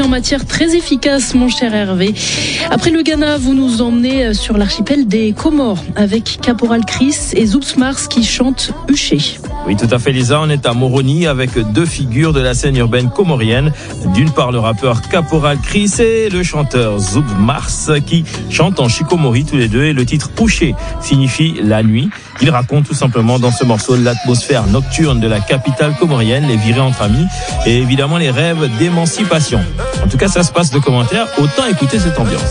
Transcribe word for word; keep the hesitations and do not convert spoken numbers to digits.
matière très efficace, mon cher Hervé. Après le Ghana, vous nous emmenez sur l'archipel des Comores avec Caporal Chris et Zoups Mars qui chantent Huché. Oui, tout à fait, Lisa. On est à Moroni avec deux figures de la scène urbaine comorienne. D'une part, le rappeur Caporal Chris et le chanteur Zoups Mars qui chantent en Chikomori tous les deux. Et le titre Huché signifie la nuit. Ils racontent tout simplement dans ce morceau l'atmosphère nocturne de la capitale comorienne, les virées entre amis et évidemment les rêves d'émancipation. En tout cas, ça se passe de commentaires. Autant écouter cette ambiance.